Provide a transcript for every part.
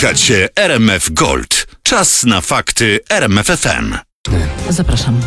Słuchacie RMF Gold. Czas na fakty RMF FM. Zapraszam.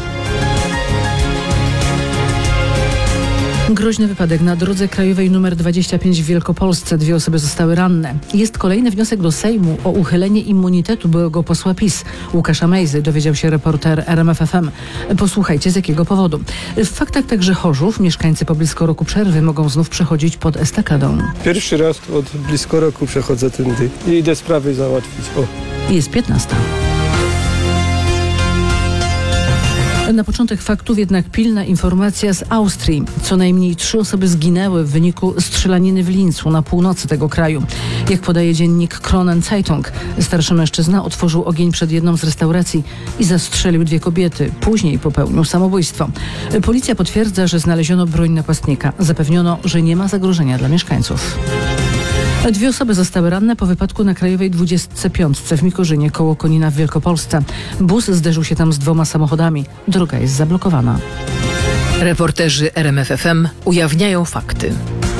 Groźny wypadek na drodze krajowej nr 25 w Wielkopolsce. 2 osoby zostały ranne. Jest kolejny wniosek do Sejmu o uchylenie immunitetu byłego posła PiS Łukasza Mejzy, dowiedział się reporter RMF FM. Posłuchajcie, z jakiego powodu. W faktach także Chorzów. Mieszkańcy po blisko roku przerwy mogą znów przechodzić pod estakadą. Pierwszy raz od blisko roku przechodzę tędy i idę sprawy załatwić. Jest 15. Na początek faktów jednak pilna informacja z Austrii. Co najmniej 3 osoby zginęły w wyniku strzelaniny w Linzu na północy tego kraju. Jak podaje dziennik Kronen Zeitung, starszy mężczyzna otworzył ogień przed jedną z restauracji i zastrzelił 2 kobiety. Później popełnił samobójstwo. Policja potwierdza, że znaleziono broń napastnika. Zapewniono, że nie ma zagrożenia dla mieszkańców. 2 osoby zostały ranne po wypadku na krajowej 25 w Mikorzynie koło Konina w Wielkopolsce. Bus zderzył się tam z 2 samochodami. Droga jest zablokowana. Reporterzy RMF FM ujawniają fakty.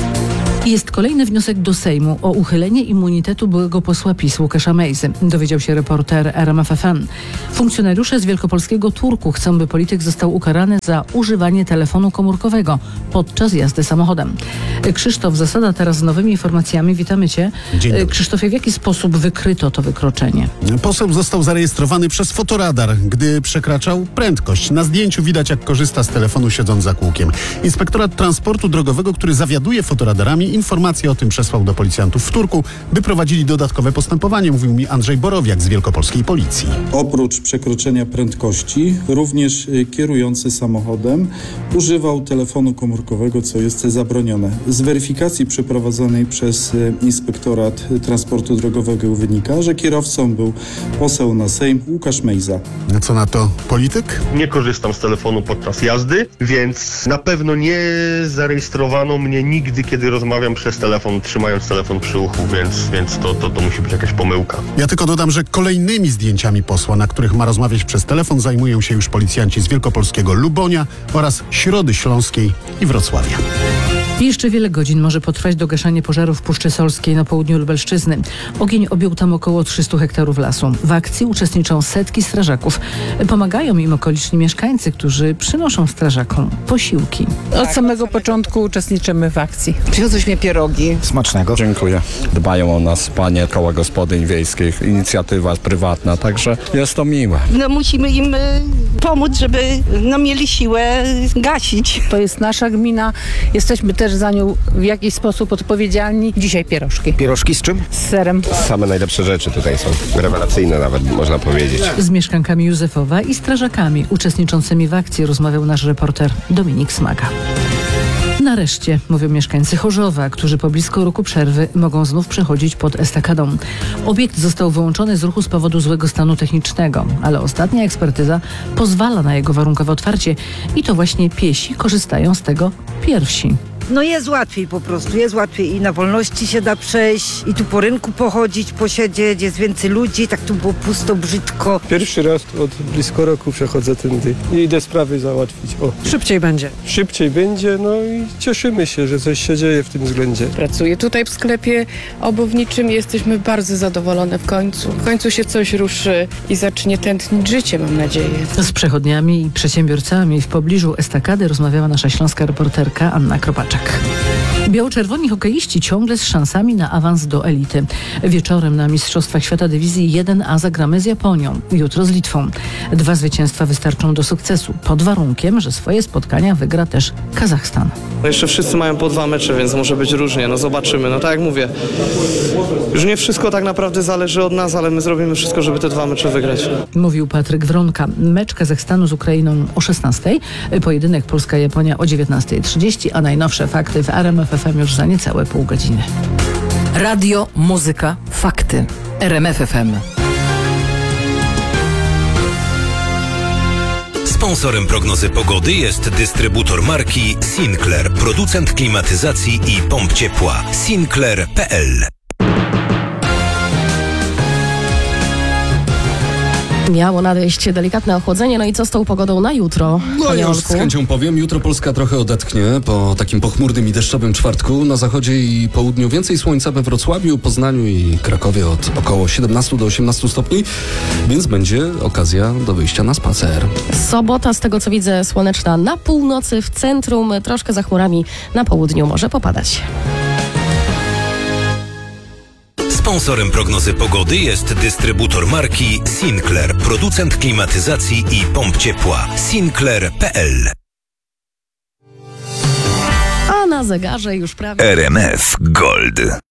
Jest kolejny wniosek do Sejmu o uchylenie immunitetu byłego posła PiS Łukasza Mejzy, dowiedział się reporter RMF FM. Funkcjonariusze z wielkopolskiego Turku chcą, by polityk został ukarany za używanie telefonu komórkowego podczas jazdy samochodem. Krzysztof Zasada teraz z nowymi informacjami. Witamy Cię. Dzień dobry. Krzysztofie, w jaki sposób wykryto to wykroczenie? Poseł został zarejestrowany przez fotoradar, gdy przekraczał prędkość. Na zdjęciu widać, jak korzysta z telefonu siedząc za kółkiem. Inspektorat Transportu Drogowego, który zawiaduje fotoradarami, informacje o tym przesłał do policjantów w Turku, by prowadzili dodatkowe postępowanie, mówił mi Andrzej Borowiak z wielkopolskiej policji. Oprócz przekroczenia prędkości, również kierujący samochodem używał telefonu komórkowego, co jest zabronione. Z weryfikacji przeprowadzonej przez Inspektorat Transportu Drogowego wynika, że kierowcą był poseł na Sejm Łukasz Mejza. A co na to polityk? Nie korzystam z telefonu podczas jazdy, więc na pewno nie zarejestrowano mnie nigdy, kiedy rozmawiam przez telefon, trzymając telefon przy uchu, więc to musi być jakaś pomyłka. Ja tylko dodam, że kolejnymi zdjęciami posła, na których ma rozmawiać przez telefon, zajmują się już policjanci z wielkopolskiego Lubonia oraz Środy Śląskiej i Wrocławia. Jeszcze wiele godzin może potrwać dogaszanie pożaru w Puszczy Solskiej na południu Lubelszczyzny. Ogień objął tam około 300 hektarów lasu. W akcji uczestniczą setki strażaków. Pomagają im okoliczni mieszkańcy, którzy przynoszą strażakom posiłki. Od samego początku uczestniczymy w akcji. Przychodzą pierogi. Smacznego. Dziękuję. Dbają o nas panie koła gospodyń wiejskich, inicjatywa prywatna, także jest to miłe. Musimy im pomóc, żeby mieli siłę gasić. To jest nasza gmina. Jesteśmy też za nią w jakiś sposób odpowiedzialni. Dzisiaj pierożki. Pierożki z czym? Z serem. Same najlepsze rzeczy tutaj są. Rewelacyjne nawet, można powiedzieć. Z mieszkankami Józefowa i strażakami uczestniczącymi w akcji rozmawiał nasz reporter Dominik Smaga. Nareszcie, mówią mieszkańcy Chorzowa, którzy po blisko roku przerwy mogą znów przechodzić pod estakadą. Obiekt został wyłączony z ruchu z powodu złego stanu technicznego, ale ostatnia ekspertyza pozwala na jego warunkowe otwarcie i to właśnie piesi korzystają z tego pierwsi. Jest łatwiej po prostu, jest łatwiej i na wolności się da przejść i tu po rynku pochodzić, posiedzieć, jest więcej ludzi, tak tu było pusto, brzydko. Pierwszy raz od blisko roku przechodzę tędy i idę sprawy załatwić. Szybciej będzie. Szybciej będzie, i cieszymy się, że coś się dzieje w tym względzie. Pracuję tutaj w sklepie obuwniczym i jesteśmy bardzo zadowolone w końcu. W końcu się coś ruszy i zacznie tętnić życie, mam nadzieję. Z przechodniami i przedsiębiorcami w pobliżu estakady rozmawiała nasza śląska reporterka Anna Kropaczek. Biało-czerwoni hokeiści ciągle z szansami na awans do elity. Wieczorem na Mistrzostwach Świata Dywizji 1A zagramy z Japonią, jutro z Litwą. 2 zwycięstwa wystarczą do sukcesu, pod warunkiem, że swoje spotkania wygra też Kazachstan. Jeszcze wszyscy mają po 2 mecze, więc może być różnie, zobaczymy. Tak jak mówię, już nie wszystko tak naprawdę zależy od nas, ale my zrobimy wszystko, żeby te 2 mecze wygrać. Mówił Patryk Wronka. Mecz Kazachstanu z Ukrainą o 16:00, pojedynek Polska-Japonia o 19:30, a najnowsze fakty w RMF FM już za niecałe pół godziny. Radio, muzyka, fakty. RMF FM. Sponsorem prognozy pogody jest dystrybutor marki Sinclair, producent klimatyzacji i pomp ciepła. Sinclair.pl. Miało nadejść delikatne ochłodzenie, no i co z tą pogodą na jutro? No panie ja już Olku? z chęcią powiem, jutro Polska trochę odetchnie po takim pochmurnym i deszczowym czwartku. Na zachodzie i południu więcej słońca, we Wrocławiu, Poznaniu i Krakowie od około 17 do 18 stopni, więc będzie okazja do wyjścia na spacer. Sobota, z tego co widzę, słoneczna na północy, w centrum, troszkę za chmurami na południu może popadać. Sponsorem prognozy pogody jest dystrybutor marki Sinclair, producent klimatyzacji i pomp ciepła. Sinclair.pl. A na zegarze już prawie... RMF Gold.